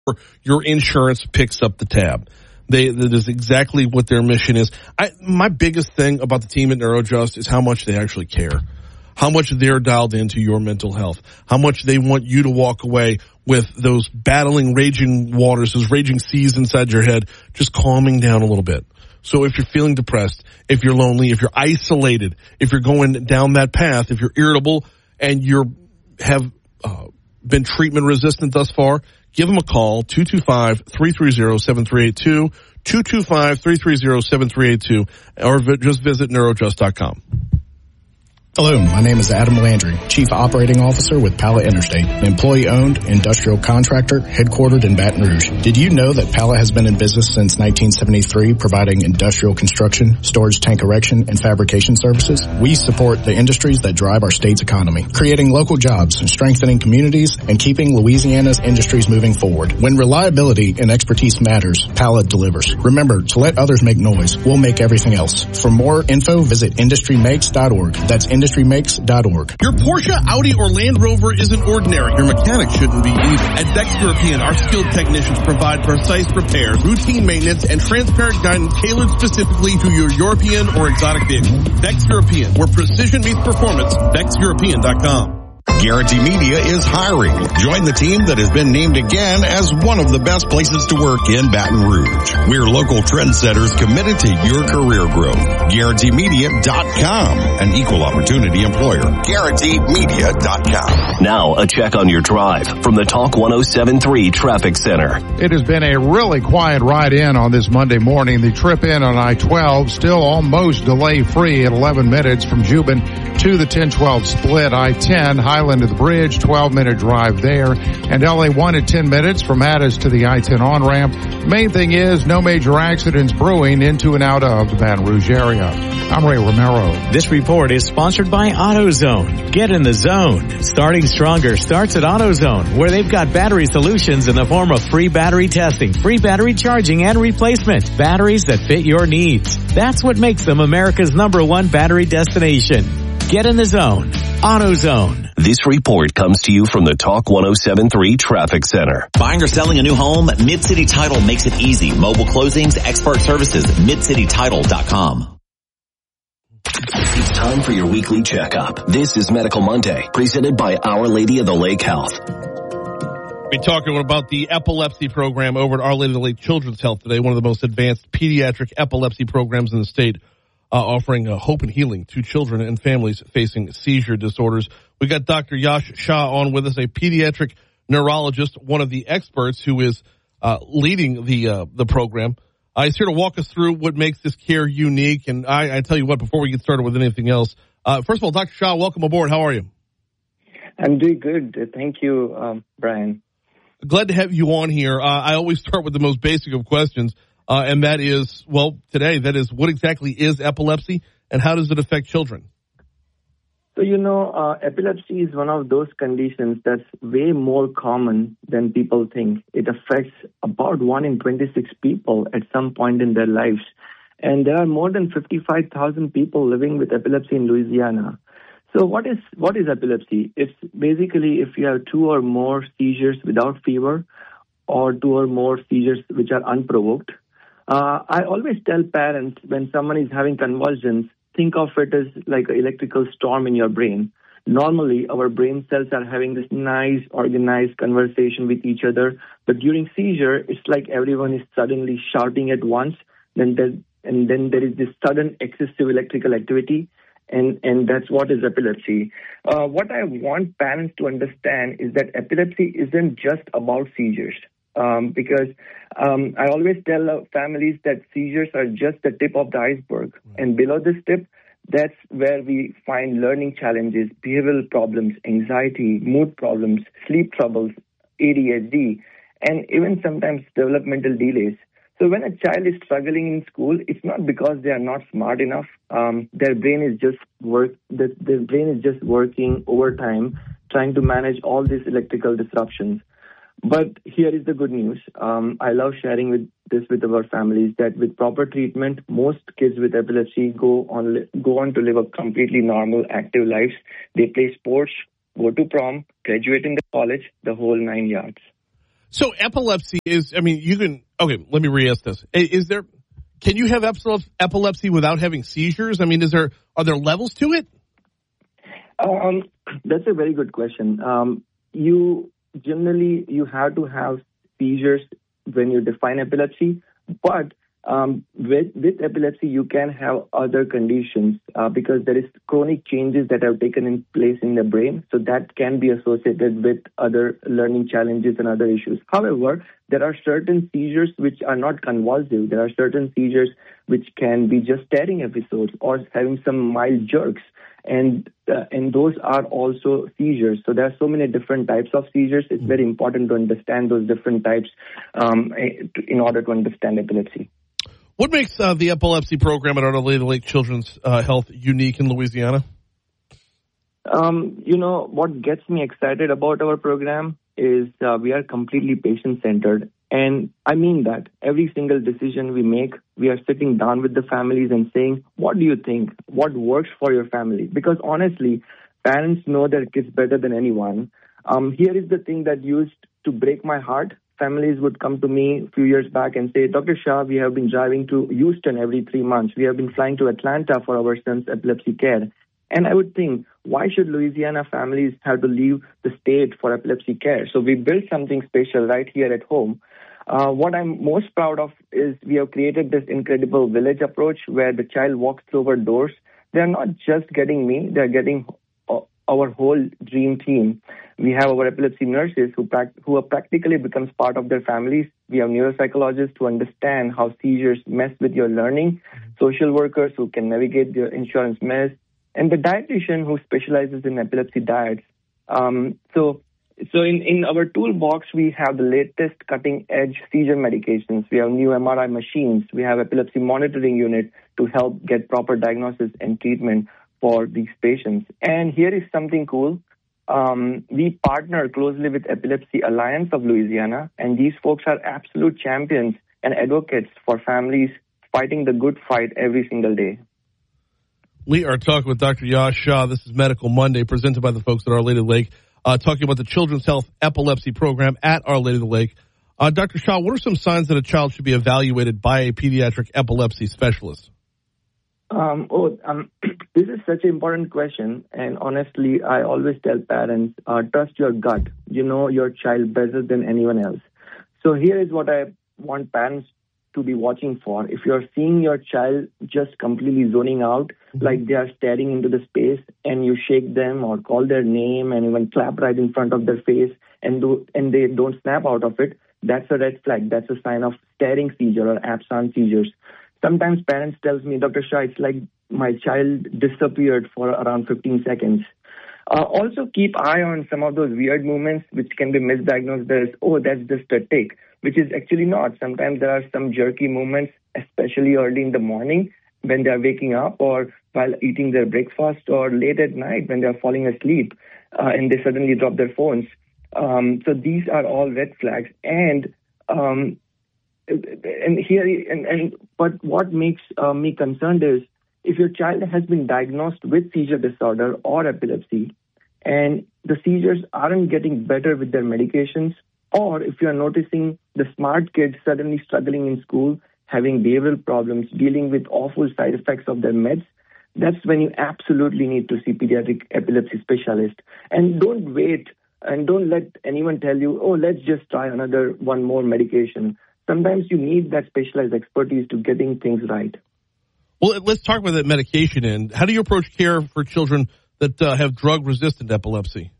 your insurance picks up the tab. That is exactly what their mission is. My biggest thing about the team at NeuroJust is how much they actually care, how much they're dialed into your mental health, how much they want you to walk away with those battling, raging waters, those raging seas inside your head, just calming down a little bit. So if you're feeling depressed, if you're lonely, if you're isolated, if you're going down that path, if you're irritable and have been treatment resistant thus far, give them a call, 225-330-7382, 225-330-7382, or just visit neurojust.com. Hello, my name is Adam Landry, Chief Operating Officer with Pallet Interstate, an employee-owned industrial contractor headquartered in Baton Rouge. Did you know that Pallet has been in business since 1973, providing industrial construction, storage tank erection, and fabrication services? We support the industries that drive our state's economy, creating local jobs, strengthening communities, and keeping Louisiana's industries moving forward. When reliability and expertise matters, Pallet delivers. Remember, to let others make noise, we'll make everything else. For more info, visit industrymakes.org. That's industrymakes.org. Your Porsche, Audi, or Land Rover isn't ordinary. Your mechanic shouldn't be either. At Vex European, our skilled technicians provide precise repairs, routine maintenance, and transparent guidance tailored specifically to your European or exotic vehicle. Vex European, where precision meets performance. VexEuropean.com. Guarantee Media is hiring. Join the team that has been named again as one of the best places to work in Baton Rouge. We're local trendsetters committed to your career growth. GuaranteeMedia.com, an equal opportunity employer. GuaranteeMedia.com. Now, a check on your drive from the Talk 107.3 Traffic Center. It has been a really quiet ride in on this Monday morning. The trip in on I-12 still almost delay-free at 11 minutes from Juban to the 10-12 split. I-10, Highland to the bridge, 12-minute drive there. And LA1 at 10 minutes from Addis to the I-10 on-ramp. Main thing is no major accidents brewing into and out of the Baton Rouge area. I'm Ray Romero. This report is sponsored by AutoZone. Get in the zone. Starting stronger starts at AutoZone, where they've got battery solutions in the form of free battery testing, free battery charging, and replacement. Batteries that fit your needs. That's what makes them America's #1 battery destination. Get in the zone. AutoZone. This report comes to you from the Talk 107.3 Traffic Center. Buying or selling a new home? Mid-City Title makes it easy. Mobile closings, expert services, MidCityTitle.com. It's time for your weekly checkup. This is Medical Monday, presented by Our Lady of the Lake Health. We're talking about the epilepsy program over at Our Lady of the Lake Children's Health today, one of the most advanced pediatric epilepsy programs in the state, offering hope and healing to children and families facing seizure disorders. We got Dr. Yash Shah on with us, a pediatric neurologist, one of the experts who is leading the program. He's here to walk us through what makes this care unique. And I tell you what, before we get started with anything else, first of all, Dr. Shah, welcome aboard. How are you? I'm doing good. Thank you, Brian. Glad to have you on here. I always start with the most basic of questions, and that is, well, today, that is, what exactly is epilepsy and how does it affect children? So, epilepsy is one of those conditions that's way more common than people think. It affects about 1 in 26 people at some point in their lives. And there are more than 55,000 people living with epilepsy in Louisiana. So what is epilepsy? It's basically if you have 2 or more seizures without fever or 2 or more seizures which are unprovoked. I always tell parents when someone is having convulsions, think of it as like an electrical storm in your brain. Normally, our brain cells are having this nice, organized conversation with each other. But during seizure, it's like everyone is suddenly shouting at once. And then there is this sudden excessive electrical activity. And that's what is epilepsy. What I want parents to understand is that epilepsy isn't just about seizures. Because I always tell families that seizures are just the tip of the iceberg. And below this tip, that's where we find learning challenges, behavioral problems, anxiety, mood problems, sleep troubles, ADHD, and even sometimes developmental delays. So when a child is struggling in school, it's not because they are not smart enough. Their brain is just working overtime, trying to manage all these electrical disruptions. But here is the good news. I love sharing this with our families that with proper treatment, most kids with epilepsy go on to live a completely normal, active lives. They play sports, go to prom, graduate in the college, the whole 9 yards. So epilepsy is, let me re-ask this. Can you have epilepsy without having seizures? I mean, are there levels to it? That's a very good question. You have to have seizures when you define epilepsy, but with epilepsy, you can have other conditions because there is chronic changes that have taken in place in the brain. So that can be associated with other learning challenges and other issues. However, there are certain seizures which are not convulsive. There are certain seizures which can be just staring episodes or having some mild jerks. And those are also seizures. So there are so many different types of seizures. It's very important to understand those different types in order to understand epilepsy. What makes the epilepsy program at Our Lady of the Lake Children's Health unique in Louisiana? What gets me excited about our program is we are completely patient-centered. And I mean that. Every single decision we make, we are sitting down with the families and saying, what do you think? What works for your family? Because honestly, parents know their kids better than anyone. Here is the thing that used to break my heart. Families would come to me a few years back and say, Dr. Shah, we have been driving to Houston every 3 months. We have been flying to Atlanta for our son's epilepsy care. And I would think, why should Louisiana families have to leave the state for epilepsy care? So we built something special right here at home. What I'm most proud of is we have created this incredible village approach where the child walks through our doors. They're not just getting me, they're getting our whole dream team. We have our epilepsy nurses who practically becomes part of their families. We have neuropsychologists who understand how seizures mess with your learning, social workers who can navigate their insurance mess, and the dietitian who specializes in epilepsy diets. So in our toolbox, we have the latest cutting-edge seizure medications. We have new MRI machines. We have epilepsy monitoring unit to help get proper diagnosis and treatment for these patients. And here is something cool. We partner closely with Epilepsy Alliance of Louisiana, and these folks are absolute champions and advocates for families fighting the good fight every single day. We are talking with Dr. Yash Shah. This is Medical Monday, presented by the folks at Our Lady of the Lake, talking about the Children's Health Epilepsy Program at Our Lady of the Lake. Dr. Shah, what are some signs that a child should be evaluated by a pediatric epilepsy specialist? This is such an important question, and honestly, I always tell parents, trust your gut. You know your child better than anyone else. So here is what I want parents to be watching for. If you're seeing your child just completely zoning out, like they are staring into the space, and you shake them or call their name and even clap right in front of their face, and they don't snap out of it, that's a red flag. That's a sign of staring seizure or absent seizures. Sometimes parents tells me, Dr. Shah, it's like my child disappeared for around 15 seconds. Also keep eye on some of those weird movements which can be misdiagnosed as, that's just a tic, which is actually not. Sometimes there are some jerky movements, especially early in the morning when they are waking up or while eating their breakfast or late at night when they are falling asleep and they suddenly drop their phones. So these are all red flags. But what makes me concerned is if your child has been diagnosed with seizure disorder or epilepsy and the seizures aren't getting better with their medications, or if you're noticing the smart kids suddenly struggling in school, having behavioral problems, dealing with awful side effects of their meds, that's when you absolutely need to see pediatric epilepsy specialist. And don't wait and don't let anyone tell you, let's just try one more medication. Sometimes you need that specialized expertise to getting things right. Well, let's talk about that medication end. How do you approach care for children that have drug-resistant epilepsy?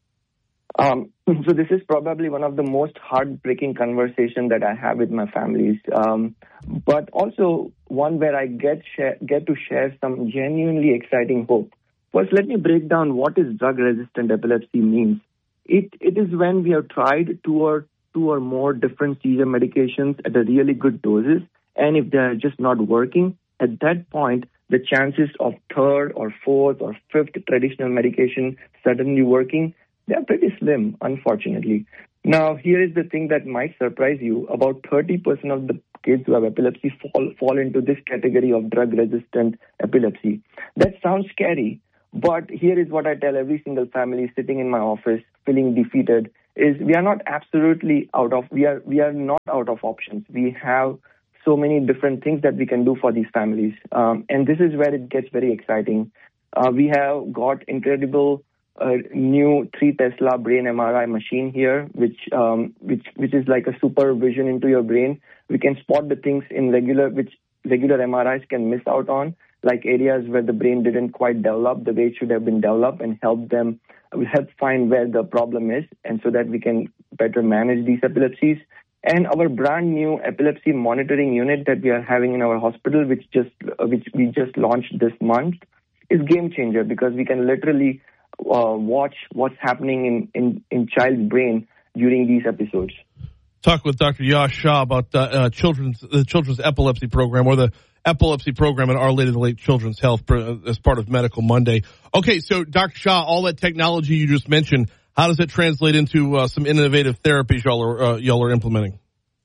So this is probably one of the most heartbreaking conversations that I have with my families, but also one where I get to share some genuinely exciting hope. First, let me break down what is drug-resistant epilepsy means. It is when we have tried two or more different seizure medications at a really good doses, and if they are just not working, at that point, the chances of third or fourth or fifth traditional medication suddenly working, they are pretty slim, unfortunately. Now, here is the thing that might surprise you. About 30% of the kids who have epilepsy fall into this category of drug-resistant epilepsy. That sounds scary, but here is what I tell every single family sitting in my office feeling defeated. is we are not out of options. We have so many different things that we can do for these families. And this is where it gets very exciting. We have got incredible new 3 Tesla brain MRI machine here, which is like a super vision into your brain. We can spot the things in which regular MRIs can miss out on, like areas where the brain didn't quite develop the way it should have been developed, and help find where the problem is, and so that we can better manage these epilepsies. And our brand new epilepsy monitoring unit that we are having in our hospital, which we just launched this month, is game changer, because we can literally watch what's happening in child's brain during these episodes. Talk with Dr. Yash Shah about the Children's Epilepsy Program, or the Epilepsy Program at Our Lady of the Lake Children's Health as part of Medical Monday. Okay, so Dr. Shah, all that technology you just mentioned, how does it translate into some innovative therapies y'all are implementing?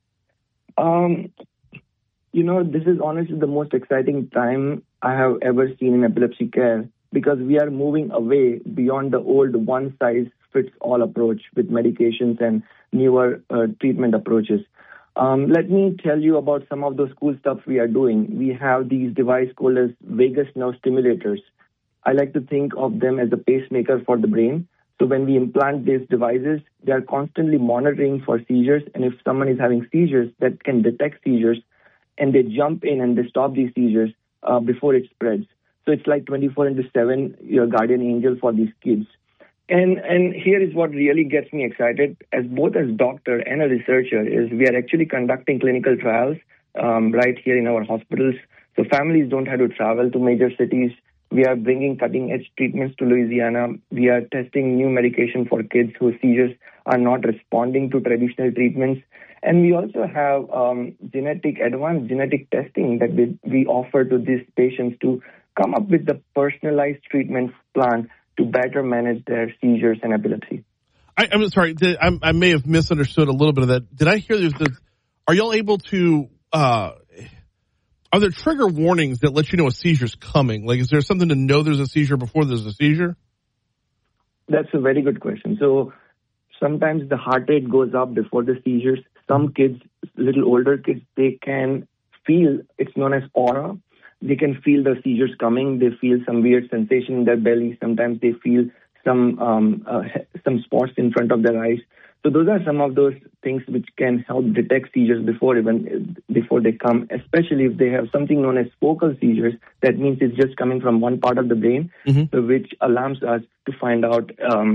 This is honestly the most exciting time I have ever seen in epilepsy care, because we are moving away beyond the old one-size-fits-all approach with medications and newer treatment approaces. Let me tell you about some of those cool stuff we are doing. We have these devices called as vagus nerve stimulators. I like to think of them as a pacemaker for the brain. So when we implant these devices, they are constantly monitoring for seizures. And if someone is having seizures, that can detect seizures, and they jump in and they stop these seizures before it spreads. So it's like 24/7, your guardian angel for these kids. And here is what really gets me excited, as both as doctor and a researcher, is we are actually conducting clinical trials right here in our hospitals. So families don't have to travel to major cities. We are bringing cutting-edge treatments to Louisiana. We are testing new medication for kids whose seizures are not responding to traditional treatments. And we also have advanced genetic testing that we offer to these patients to come up with the personalized treatment plan to better manage their seizures and epilepsy. I'm sorry, I may have misunderstood a little bit of that. Did I hear are y'all able to, are there trigger warnings that let you know a seizure's coming? Like, is there something to know there's a seizure before there's a seizure? That's a very good question. So sometimes the heart rate goes up before the seizures. Some kids, little older kids, they can feel, it's known as aura. They can feel the seizures coming. They feel some weird sensation in their belly. Sometimes they feel some spots in front of their eyes. So those are some of those things which can help detect seizures before they come, especially if they have something known as focal seizures. That means it's just coming from one part of the brain, which alarms us to find out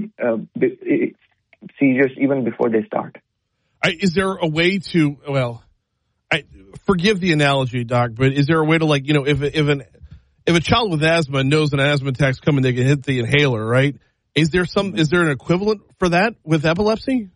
seizures even before they start. Is there a way to, forgive the analogy, Doc, but is there a way to, like, if a child with asthma knows an asthma attack's coming, they can hit the inhaler, right? Is there an equivalent for that with epilepsy?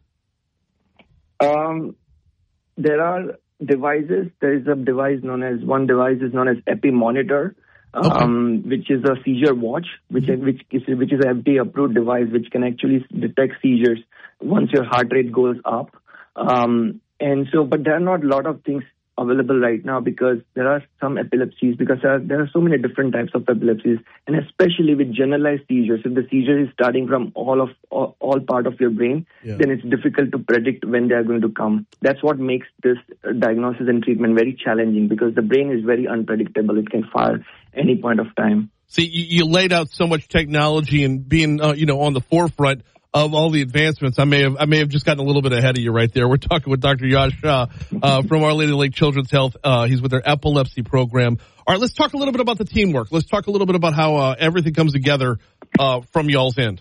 There are devices. There is one device is known as EpiMonitor, which is a seizure watch, which is an FDA approved device which can actually detect seizures once your heart rate goes up. But there are not a lot of things available right now, because there are some epilepsies, because there are so many different types of epilepsies, and especially with generalized seizures. If the seizure is starting from all part of your brain, then it's difficult to predict when they are going to come. That's what makes this diagnosis and treatment very challenging, because the brain is very unpredictable. It can fire any point of time. See, you laid out so much technology and being on the forefront of all the advancements. I may have just gotten a little bit ahead of you right there. We're talking with Dr. Yash Shah from Our Lady of the Lake Children's Health. He's with their epilepsy program. All right, let's talk a little bit about the teamwork. Let's talk a little bit about how everything comes together from y'all's end.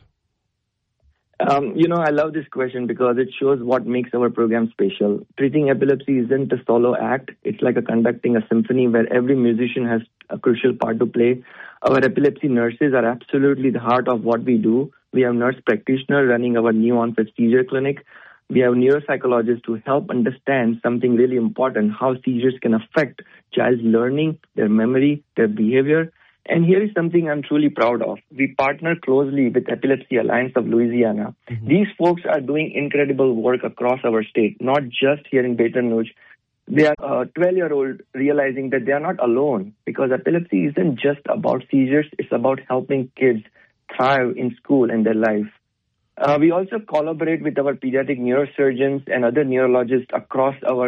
I love this question because it shows what makes our program special. Treating epilepsy isn't a solo act. It's like conducting a symphony where every musician has a crucial part to play. Our epilepsy nurses are absolutely the heart of what we do. We have nurse practitioners running our new onset seizure clinic. We have neuropsychologists to help understand something really important, how seizures can affect child's learning, their memory, their behavior. And here is something I'm truly proud of. We partner closely with Epilepsy Alliance of Louisiana. These folks are doing incredible work across our state, not just here in Baton Rouge. They are 12-year-old realizing that they are not alone, because epilepsy isn't just about seizures. It's about helping kids thrive in school and their life. We also collaborate with our pediatric neurosurgeons and other neurologists across our